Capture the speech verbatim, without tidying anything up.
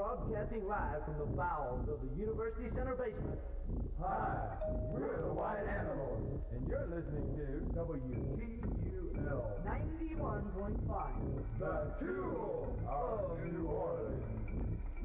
broadcasting live from the bowels of the University Center basement. Hi, we're the White Animals, and you're listening to W T U L ninety-one point five. The Jewel of New Orleans.